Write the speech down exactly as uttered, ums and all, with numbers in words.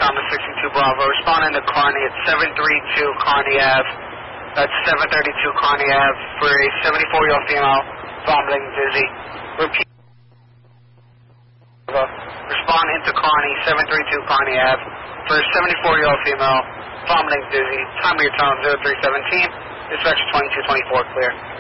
Thomas sixty-two Bravo. Responding to Kearney at seven thirty-two Kearney Ave. That's seven thirty-two Kearney Ave for a seventy-four-year-old female, vomiting, dizzy. Repeat. Responding to Kearney, seven thirty-two Kearney Ave for a seventy-four-year-old female, vomiting, dizzy. Time of your tone, zero three seventeen. Dispatch twenty-two twenty-four, clear.